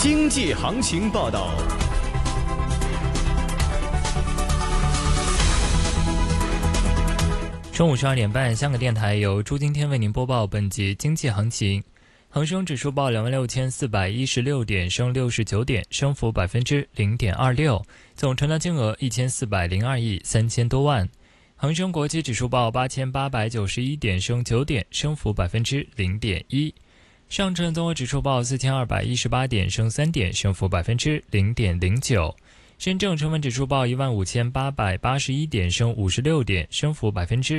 经济行情报道。 中午12点半，香港电台由朱今天为您播报本节经济行情。恒生指数报26,416点，升69点，升幅0.26%，总成交金额1402亿3000多万。恒生国际指数报8891点，升9点，升幅0.1%。上证综合指数报4218点，升3点，升幅0.09%。深证成分指数报15881点，升56点，升幅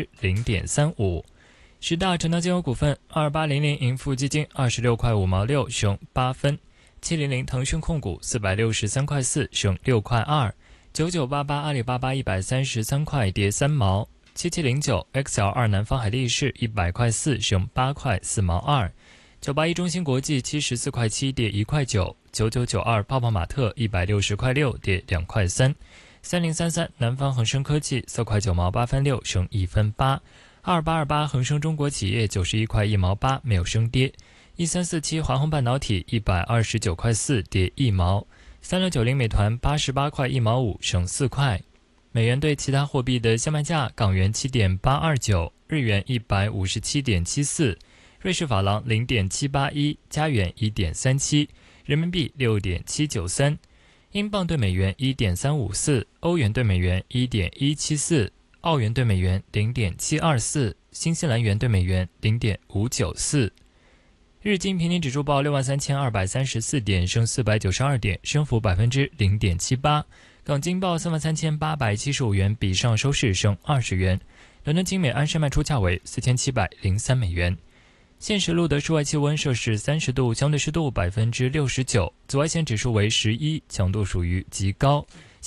0.35%。十大成交金额股份：2800盈富基金26块5毛6，升8分；700腾讯控股463块4，升6块2；9988阿里巴巴133块，跌3毛；7709 XL2 南方海力士100块4，升8块4毛2；981中芯国际74块7，跌1块9；9992泡泡玛特160块6，跌2块3；3033南方恒生科技4块9毛8分6，升1分8；2828恒生中国企业91块1毛8，没有升跌；1347华虹半导体129块4，跌1毛；3690美团88块1毛5，升4块。美元对其他货币的相卖价：港元7.829，日元157.74，瑞士法郎0.781，加元1.37，人民币6.793，英镑对美元1.354，欧元对美元1.174，澳元对美元0.724，新西兰元对美元0.594。日经平均指数报63234点，升492点，升幅0.78%。港金报33875元，比上收市升20元。伦敦精美安士卖出价为4703美元。现时录得室外气温摄氏30度，相对湿度69%，紫外线指数为11，强度属于极高。